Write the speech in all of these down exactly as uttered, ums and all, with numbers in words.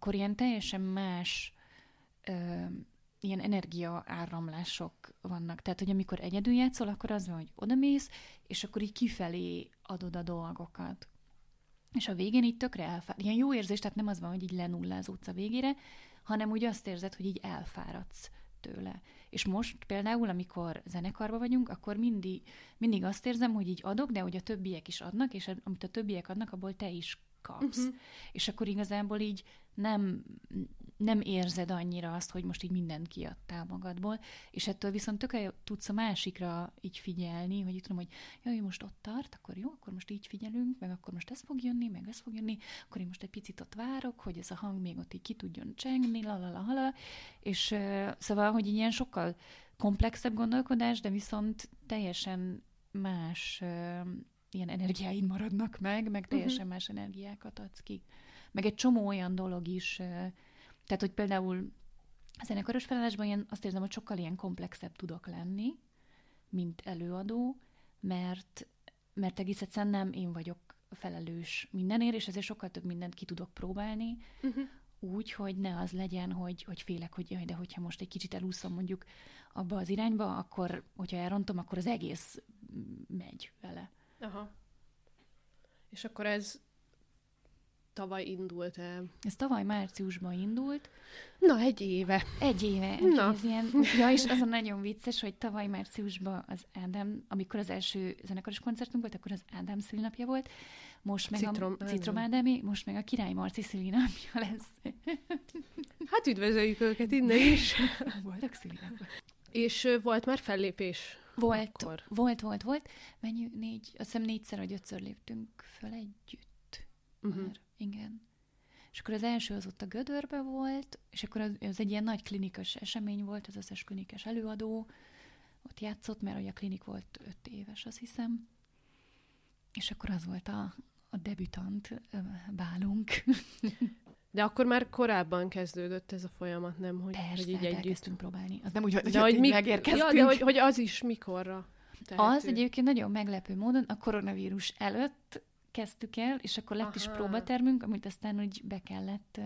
akkor ilyen teljesen más ö, ilyen energia áramlások vannak. Tehát, hogy amikor egyedül játszol, akkor az van, hogy odamész, és akkor így kifelé adod a dolgokat. És a végén így tökre elfárad. Ilyen jó érzés, tehát nem az van, hogy így lenullázódsz a végére, hanem úgy azt érzed, hogy így elfáradsz tőle. És most például, amikor zenekarban vagyunk, akkor mindig, mindig azt érzem, hogy így adok, de hogy a többiek is adnak, és amit a többiek adnak, abból te is kapsz. Uh-huh. És akkor igazából így nem, nem érzed annyira azt, hogy most így mindent kiadtál magadból, és ettől viszont tökéletesen tudsz a másikra így figyelni, hogy így tudom, hogy jaj, most ott tart, akkor jó, akkor most így figyelünk, meg akkor most ez fog jönni, meg ez fog jönni, akkor én most egy picit ott várok, hogy ez a hang még ott így ki tudjon csengni, lalala, és uh, szóval, hogy ilyen sokkal komplexebb gondolkodás, de viszont teljesen más uh, ilyen energiáid maradnak meg, meg teljesen uh-huh. más energiákat adsz ki. Meg egy csomó olyan dolog is, tehát, hogy például a zenekaros felállásban ilyen, azt érzem, hogy sokkal ilyen komplexebb tudok lenni, mint előadó, mert, mert egész egyszerűen nem én vagyok felelős mindenért, és ezért sokkal több mindent ki tudok próbálni, uh-huh. úgy, hogy ne az legyen, hogy, hogy félek, hogy jaj, de hogyha most egy kicsit elúszom mondjuk abba az irányba, akkor, hogyha elrontom, akkor az egész megy vele. Aha. És akkor ez tavaly indult el. Ez tavaly márciusban indult. Na, egy éve. Egy éve. Na. Ez ilyen, ja, és az a nagyon vicces, hogy tavaly márciusban az Ádám, amikor az első zenekaros koncertünk volt, akkor az Ádám szülinapja volt, most meg Citrom, a Citrom Ádámi, most meg a Király Marci szülinapja lesz. Hát üdvözöljük őket innen is. Voltak szülinapja. És uh, volt már fellépés? Volt, akkor. volt, volt, volt. Mennyi, négy, azt hiszem négyszer vagy ötször léptünk föl együtt. Uh-huh. Már, igen. És akkor az első az ott a Gödörbe volt, és akkor az, az egy ilyen nagy klinikus esemény volt, az összes klinikus előadó ott játszott, mert hogy a klinik volt öt éves, azt hiszem. És akkor az volt a, a debütant bálunk. De akkor már korábban kezdődött ez a folyamat, nem? Hogy, persze, hogy így elkezdtünk próbálni. Az nem úgy volt, hogy, de hogy mi... megérkeztünk. Ja, de hogy, hogy az is mikorra tehető. Az egyébként nagyon meglepő módon a koronavírus előtt kezdtük el, és akkor lett Aha. is próbatermünk, amit aztán úgy be kellett...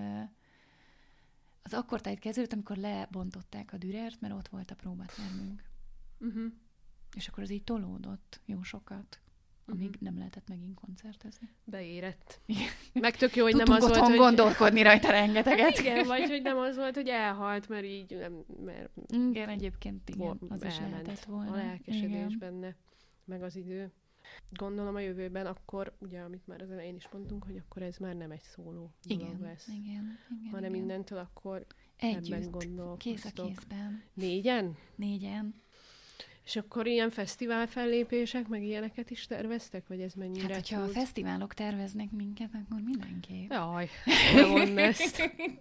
Az akkor tájt kezdődött, amikor lebontották a Dürert, mert ott volt a próbatermünk. Uh-huh. És akkor az így tolódott jó sokat, amíg uh-huh. nem lehetett megint koncertezni. Beérett. Meg tök jó, hogy Tudtunk nem az volt, hogy... gondolkodni rajta rengeteget. Hát igen, vagy hogy nem az volt, hogy elhalt, mert így nem... Mert igen, egyébként igen, az is elment lehetett volna. A lelkesedés igen. benne, meg az idő. Gondolom a jövőben akkor, ugye, amit már az elején is mondtunk, hogy akkor ez már nem egy szóló dolog lesz. Igen, igen, hanem igen. mindentől akkor együtt, ebben gondolkoztok. kéz a kézben. Négyen? Négyen. És akkor ilyen fesztivál fellépések, meg ilyeneket is terveztek? Vagy ez mennyire Hát, hogyha tud? a fesztiválok terveznek minket, akkor mindenképp. Jaj, ne mondd ezt.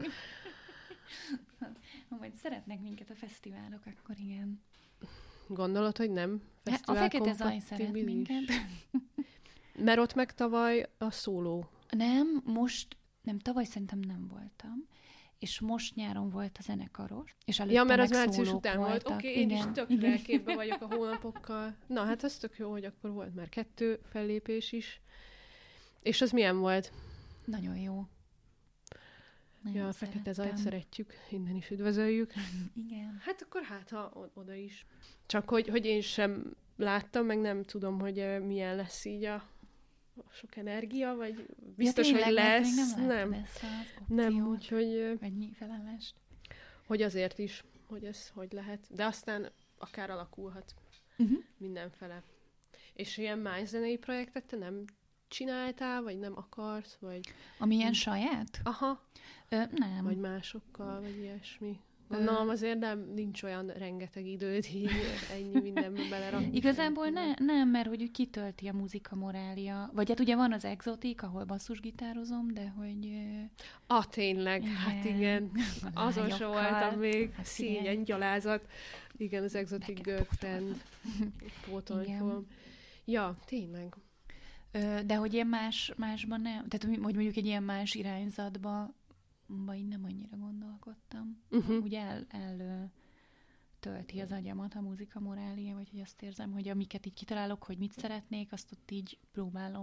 Ha majd szeretnek minket a fesztiválok, akkor igen. Gondolod, hogy nem fesztivál A Fekete Zaj szeret minket. Mert ott meg tavaly a szóló. Nem, most, nem, tavaly szerintem nem voltam. És most nyáron volt a zenekaros. És ja, mert az március után volt. Oké, okay, én is tökre képbe vagyok a hónapokkal. Na, hát az tök jó, hogy akkor volt már kettő fellépés is. És az milyen volt? Nagyon jó. Nagyon ja, a Fekete Zajt szeretjük, innen is üdvözöljük. Igen. Hát akkor hát, ha oda is. Csak hogy, hogy én sem láttam, meg nem tudom, hogy milyen lesz így a sok energia, vagy biztos, ja, tényleg, hogy lesz. Nem, nem, lesz az nem úgyhogy... Vagy mi felállást. Hogy azért is, hogy ez hogy lehet. De aztán akár alakulhat uh-huh. mindenfele. És ilyen más zenei projektet te nem csináltál, vagy nem akarsz, vagy... Amilyen saját? Aha. Ö, nem. Vagy másokkal, vagy ilyesmi. Gondolom azért nem, nincs olyan rengeteg időd, így ennyi mindenbe belerakni. Igazából ne, nem, mert hogy kitölti a muzika morália. Vagy hát ugye van az Exotic, ahol basszusgitározom, de hogy... Ah, tényleg, igen. Hát igen. Azon se voltam még. Hát szégyen, gyalázat. Igen, az Exotic Girlfriend. Pótolni fogom. Ja, tényleg. De hogy ilyen más, másban nem, tehát hogy mondjuk egy ilyen más irányzatban vagy nem annyira gondolkodtam. Uh-huh. Úgy el, el tölti az agyamat a muzika morália, vagy hogy azt érzem, hogy amiket így kitalálok, hogy mit szeretnék, azt ott így próbálom,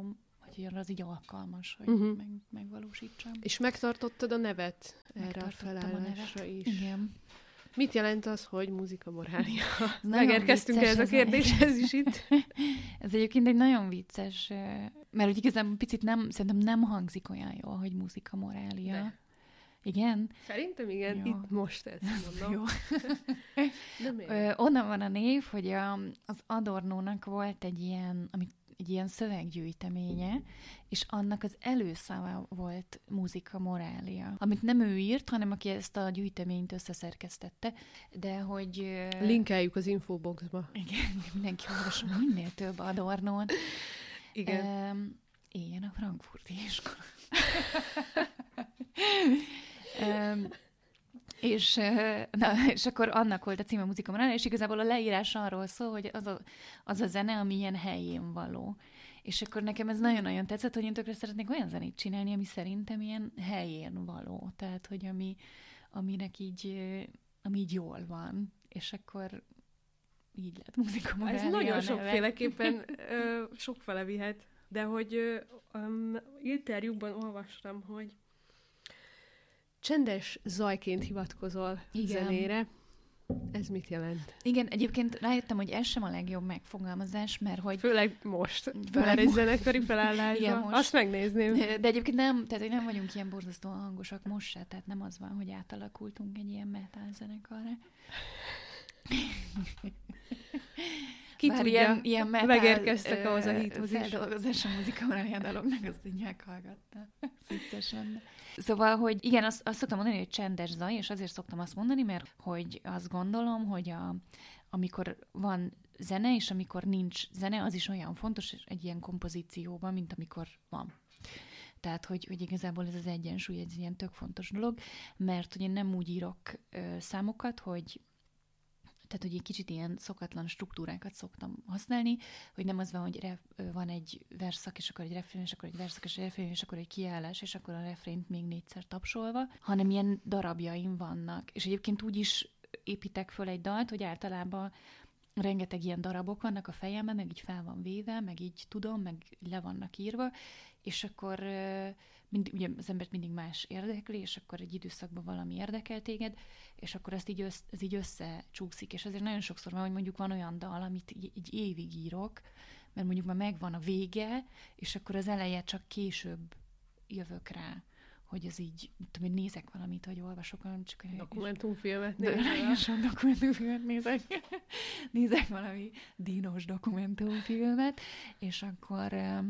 hogy arra az így alkalmas, hogy uh-huh. meg, megvalósítsam. És megtartottad a nevet erre a felállásra is. Igen. Mit jelent az, hogy muzika morália? Megérkeztünk ez a kérdéshez is itt. Ez egyébként egy nagyon vicces, mert úgy igazából picit nem, szerintem nem hangzik olyan jól, hogy muzika morália. De. Igen? Szerintem igen, jó. Itt most ezt mondom. Jó. Ö, onnan van a név, hogy a, az Adornónak volt egy ilyen, amit egy ilyen szöveggyűjteménye, és annak az előszava volt Muzika Morália, amit nem ő írt, hanem aki ezt a gyűjteményt összeszerkesztette, de hogy... Linkeljük az infoboxba. Igen, mindenki olvasson minél több Adornót. Igen. Um, éljen a frankfurti iskola. um, és, na, és akkor annak volt a címe Muzika Morália, és igazából a leírás arról szól, hogy az a, az a zene, ami ilyen helyén való. És akkor nekem ez nagyon-nagyon tetszett, hogy én tökre szeretnék olyan zenét csinálni, ami szerintem ilyen helyén való. Tehát, hogy ami, aminek így, ami így jól van. És akkor így lett Muzika Morália. Ez nagyon sokféleképpen sokfele vihet. De hogy um, interjúkban olvastam, hogy csendes zajként hivatkozol igen. zenére. Ez mit jelent? Igen, egyébként rájöttem, hogy ez sem a legjobb megfogalmazás, mert hogy... Főleg most. Főleg egy zenekari felállásban. Azt megnézném. De egyébként nem, tehát nem vagyunk ilyen borzasztóan hangosak most se, tehát nem az van, hogy átalakultunk egy ilyen metal zenekarra. Ki Bár tudja, ilyen, ilyen metal, megérkeztek ahhoz a hithoz is. Feldolgozás a Muzika Morália dalognak, azt így meghallgattam. Viccesen. Szóval, hogy igen, azt, azt szoktam mondani, hogy csendes zaj, és azért szoktam azt mondani, mert hogy azt gondolom, hogy a, amikor van zene, és amikor nincs zene, az is olyan fontos egy ilyen kompozícióban, mint amikor van. Tehát, hogy, hogy igazából ez az egyensúly egy ilyen tök fontos dolog, mert hogy én nem úgy írok ö, számokat, hogy tehát, hogy egy kicsit ilyen szokatlan struktúrákat szoktam használni, hogy nem az van, hogy ref, van egy verszak, és akkor egy refrén, és akkor egy verszak, és egy refrén, és akkor egy kiállás, és akkor a refrént még négyszer tapsolva, hanem ilyen darabjaim vannak. És egyébként úgy is építek föl egy dalt, hogy általában rengeteg ilyen darabok vannak a fejemben, meg így fel van véve, meg így tudom, meg le vannak írva, és akkor mind, ugye az embert mindig más érdekli, és akkor egy időszakban valami érdekel téged, és akkor ezt így, össze, ez így összecsúszik, és azért nagyon sokszor van, hogy mondjuk van olyan dal, amit így, így évig írok, mert mondjuk már megvan a vége, és akkor az eleje csak később jövök rá, hogy ez így, tudom, én nézek valamit, hogy olvasok valamit, csak... Dokumentumfilmet nézek. Dokumentumfilmet nézek. Nézek valami dínos dokumentumfilmet, és akkor...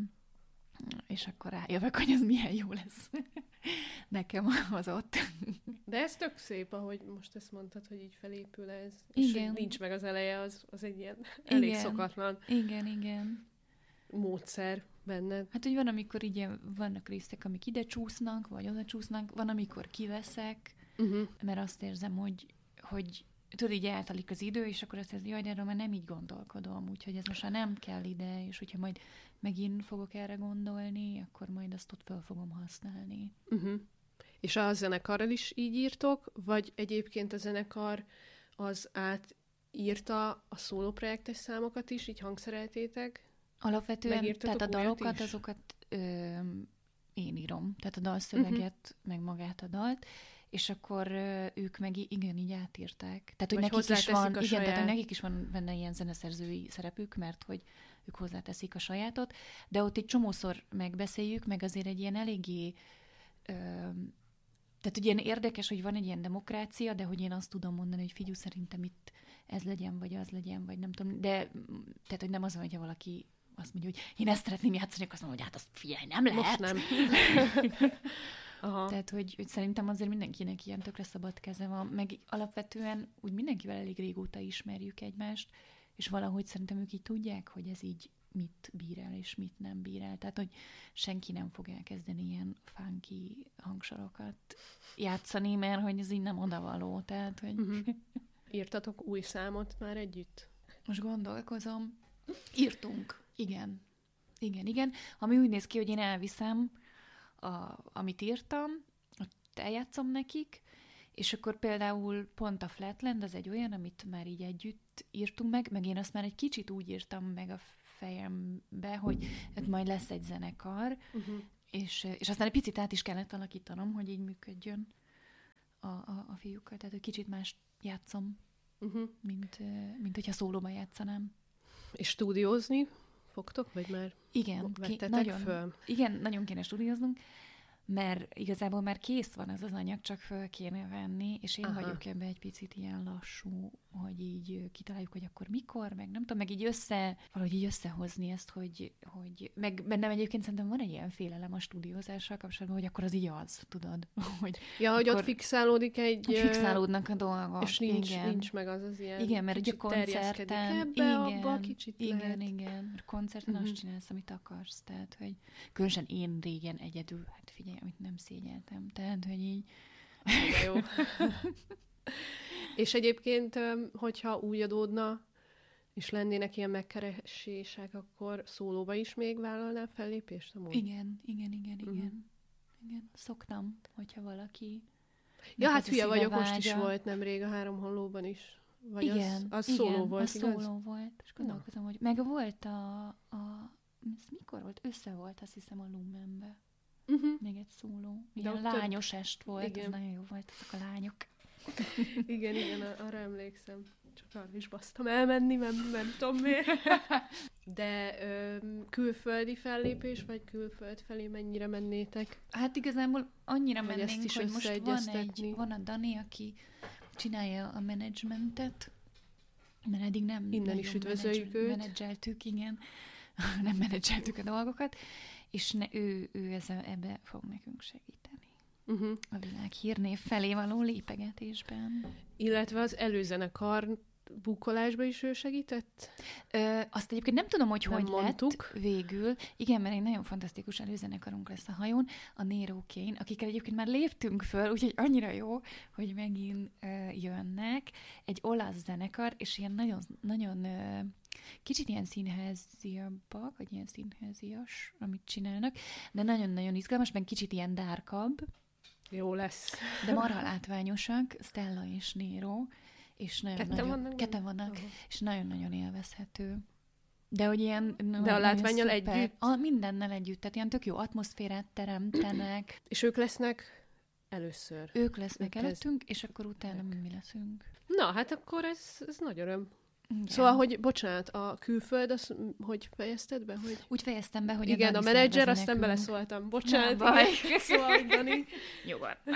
és akkor rájövök, hogy ez milyen jó lesz nekem az ott. De ez tök szép, ahogy most ezt mondtad, hogy így felépül ez. Igen. És hogy nincs meg az eleje, az, az egy ilyen elég igen. szokatlan igen, igen. módszer benned. Hát, hogy van, amikor így vannak részek, amik ide csúsznak, vagy oda csúsznak, van, amikor kiveszek, uh-huh. mert azt érzem, hogy, hogy tudod, így eltelik az idő, és akkor azt érzem, jaj, de erről már nem így gondolkodom, úgyhogy ez most már nem kell ide, és hogyha majd megint fogok erre gondolni, akkor majd azt ott fel fogom használni. Uh-huh. És a zenekarral is így írtok, vagy egyébként a zenekar az átírta a szólóprojektes számokat is, így hangszereltétek? Alapvetően, tehát a dalokat, is? azokat ö, én írom, tehát a dalszöveget, uh-huh. meg magát a dalt, és akkor ö, ők meg igen, így átírták. Tehát, hogy nekik is van, igen, saját... tehát, nekik is van benne ilyen zeneszerzői szerepük, mert hogy ők hozzáteszik a sajátot, de ott egy csomószor megbeszéljük, meg azért egy ilyen eléggé, ö, tehát ugye ilyen érdekes, hogy van egy ilyen demokrácia, de hogy én azt tudom mondani, hogy figyelj, szerintem itt ez legyen, vagy az legyen, vagy nem tudom, de tehát, hogy nem az van, hogyha valaki azt mondja, hogy én ezt szeretném játszani, akkor azt mondom, hogy hát azt figyelj, nem lehet. Most nem. Aha. Tehát, hogy, hogy szerintem azért mindenkinek ilyen tökre szabad keze van, meg alapvetően úgy mindenkivel elég régóta ismerjük egymást, és valahogy szerintem ők így tudják, hogy ez így mit bír el, és mit nem bír el. Tehát, hogy senki nem fog elkezdeni ilyen funky hangsorokat játszani, mert hogy ez így nem odavaló. Tehát, hogy... Uh-huh. Írtatok új számot már együtt? Most gondolkozom. Írtunk. Igen. Igen, igen. Ami úgy néz ki, hogy én elviszem, a, amit írtam, ott eljátszom nekik, és akkor például pont a Flatland az egy olyan, amit már így együtt írtunk meg, meg én azt már egy kicsit úgy írtam meg a fejembe, hogy hát majd lesz egy zenekar, Uh-huh. és, és aztán egy picit át is kellett alakítanom, hogy így működjön a, a, a fiúkkal. Tehát, hogy kicsit más játszom, Uh-huh. mint, mint hogyha szólóban játszanám. És stúdiózni fogtok, vagy már Igen, vettetek nagyon, föl? Igen, nagyon kéne stúdióznunk, mert igazából már kész van ez az anyag, csak föl kéne venni, és én Aha. vagyok ebben egy picit ilyen lassú, hogy így kitaláljuk, hogy akkor mikor, meg nem tudom, meg így össze, valahogy így összehozni ezt, hogy, hogy meg bennem egyébként szerintem van egy ilyen félelem a stúdiózással kapcsolatban, hogy akkor az így az, tudod, hogy Ja, hogy akkor, ott fixálódik egy... hogy fixálódnak a dolgok. És nincs, igen. nincs meg az az ilyen... Igen, mert ugye kicsit terjeszkedik koncerten, ebbe, igen, abba, kicsit igen, lehet. igen, mert koncerten Uh-huh. azt csinálsz, amit akarsz, tehát, hogy különösen én régen egyedül, hát figyelj, amit nem szégyeltem, tehát, hogy így... De jó. És egyébként, hogyha úgy adódna, és lennének ilyen megkeresések, akkor szólóba is még vállalnál fellépést? Amúgy? Igen, igen, igen, igen. Uh-huh. Igen, szoktam, hogyha valaki... Ja, hát ez a hülye szíve vagyok, most vágya. is volt nemrég a Három Hollóban is. Vagy Igen, az, az igen, szóló volt, az igaz? szóló volt, és gondolkozom, hogy meg volt a, a... Ez mikor volt? Össze volt, azt hiszem, a Lumenbe. Uh-huh. Még egy szóló. De Ilyen ott lányos est volt, igen. ez nagyon jó volt, azok a lányok. Igen, igen, arra emlékszem. Csak arra is basztam elmenni, mert nem tudom miért. De ö, külföldi fellépés, vagy külföld felé mennyire mennétek? Hát igazából annyira Vagy ezt mennénk, is hogy most van, összeegyeztetni. egy, van a Dani, aki csinálja a menedzsmentet, mert eddig nem Innen nagyon is üdvözöljük menedzs- őt. menedzseltük, igen, nem menedzseltük a dolgokat, és ne, ő, ő ez a, ebbe fog nekünk segíteni. Uh-huh. A világ hírnév felé való lépegetésben. Illetve az előzenekar bukolásba is ő segített? Ö, azt egyébként nem tudom, hogy Nem hogy mondtuk. lett végül. Igen, mert egy nagyon fantasztikus előzenekarunk lesz a hajón, a Nero Kane, akikkel egyébként már léptünk föl, úgyhogy annyira jó, hogy megint ö, jönnek. Egy olasz zenekar, és ilyen nagyon, nagyon ö, kicsit ilyen színháziabbak, vagy ilyen színházias, amit csinálnak, de nagyon-nagyon izgalmas, meg kicsit ilyen dárkabb, Jó lesz. de marha látványosak, Stella és Nero, és nagyon, Ketten nagyon, vannak? Ketten vannak, Aha. és nagyon-nagyon élvezhető. De hogy ilyen... De a látvánnyal együtt? A, mindennel együtt, tehát ilyen tök jó atmoszférát teremtenek. És ők lesznek először. Ők lesznek Ők előttünk, és akkor utána mi leszünk. Na, hát akkor ez, ez nagy öröm. Igen. Szóval, hogy bocsánat, a külföld, az, hogy fejezted be? Hogy... Úgy fejeztem be, hogy Igen, a a Dani menedzser, szervezi aztán nekünk. beleszóltam. Bocsánat. Nem baj. igen. Szóval, hogy Dani. Nyugodt.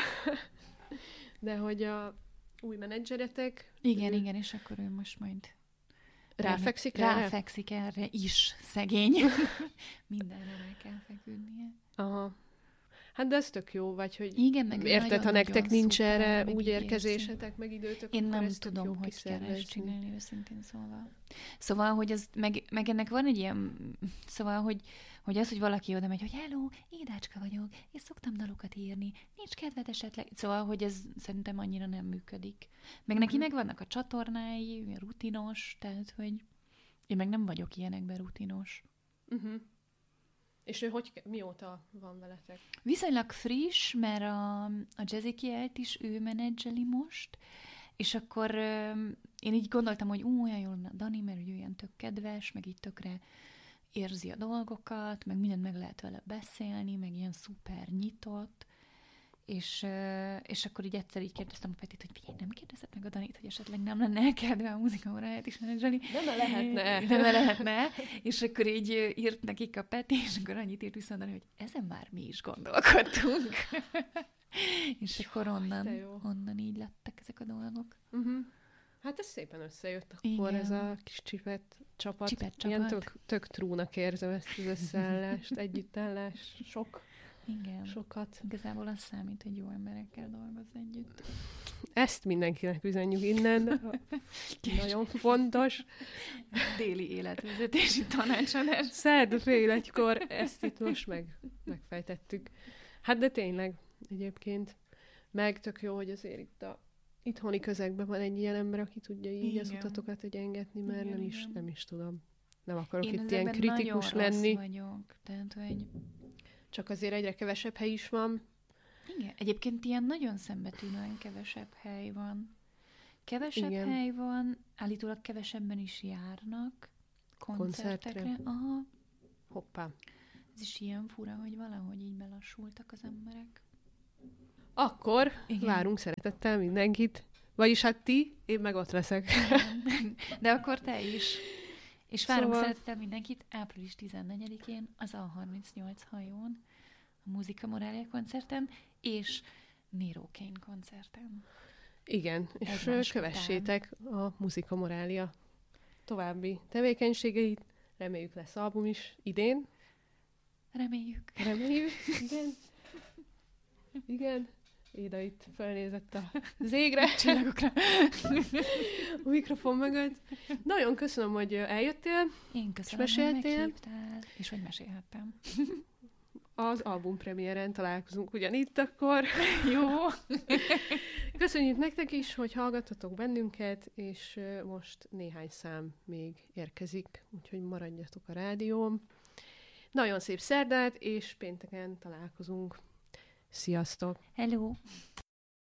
De hogy a új menedzseretek... Igen, ő igen, és akkor ő most majd... Ráfekszik erre? Ráfekszik erre is, szegény. Mindenre rá kell feküdnie. Aha. Hát de ez tök jó, vagy hogy Igen, meg érted, ha nagyon-nagyon nektek nincs szuper, erre meg úgy így érzi. érkezésetek, meg időtök, Én akkor nem ezt tök jó tudom, hogy kell ezt kiszervezni. csinálni, őszintén szóval. Szóval, hogy ez, meg, meg ennek van egy ilyen, szóval, hogy, hogy az, hogy valaki oda megy, hogy hello, Édácska vagyok, és szoktam dalokat írni, nincs kedved esetleg. Szóval, hogy ez szerintem annyira nem működik. Meg neki Mhm. megvannak a csatornái, olyan rutinos, tehát, hogy én meg nem vagyok ilyenekben rutinos. Uh-huh. És ő hogy, ke- mióta van veletek? Viszonylag friss, mert a, a Jazzy Kielt is ő menedzseli most, és akkor öm, én így gondoltam, hogy ú, olyan jól lenne a Dani, mert ő ilyen tök kedves, meg így tökre érzi a dolgokat, meg mindent meg lehet vele beszélni, meg ilyen szuper nyitott, és, ö, és akkor így egyszer így kérdeztem a Petit, hogy figyelj, nem kérdezett meg a Danit, hogy esetleg nem lenne elkedve a muzikaóráját is menedzselni. De ne lehetne. De ne lehetne. És akkor így ö, írt nekik a Peti, és akkor annyit írt vissza, hogy ezen már mi is gondolkodtunk. És akkor de onnan, jó. onnan így lettek ezek a dolgok. Uh-huh. Hát ez szépen összejött akkor, Igen. ez a kis csipet csapat. Csipet Ilyen csapat. tök, tök trúnak érzem ezt az összeállást, együttállás, sok, Igen. sokat. Igazából az számít, hogy jó emberekkel dolgozni együtt. Ezt mindenkinek üzenjük innen. Nagyon fontos. Déli életvezetési tanácsadás. Szerda fél egykor ezt itt most meg, megfejtettük. Hát de tényleg, egyébként. Meg tök jó, hogy azért itt a itthoni közegben van egy ilyen ember, aki tudja így az Igen. utatokat egy engedni, mert Igen, nem is, igen. nem is tudom. Nem akarok Én itt ilyen ezekben kritikus nagyon lenni. rossz vagyok. Tehát, hogy Csak azért egyre kevesebb hely is van. igen, egyébként ilyen nagyon szembetűnően kevesebb hely van. Kevesebb Igen. hely van, állítólag kevesebben is járnak, koncertekre. Koncertre. Aha. Hoppá. Ez is ilyen fura, hogy valahogy így belassultak az emberek. Akkor Igen. várunk szeretettel mindenkit. Vagyis hát ti, én meg ott leszek. De akkor te is. És várunk Szóval- szeretettel mindenkit április tizennegyedikén az A harmincnyolc hajón, a Muzika Morália koncerten, és Nero Kane koncerten. Igen, és Egymás kövessétek a Muzika Morália további tevékenységeit. Reméljük lesz album is idén. Reméljük. Reméljük. Igen. Igen. Éda itt felnézett az égre. Csillagokra. A mikrofon mögött. Nagyon köszönöm, hogy eljöttél. Én köszönöm, És hogy meséltél? meghívtál, és hogy mesélhettem. Az album premiéren találkozunk ugyanitt akkor. Jó. Köszönjük nektek is, hogy hallgattatok bennünket, és ö, most néhány szám még érkezik, úgyhogy maradjatok a rádión. Nagyon szép szerdát, és pénteken találkozunk. Sziasztok! Hello.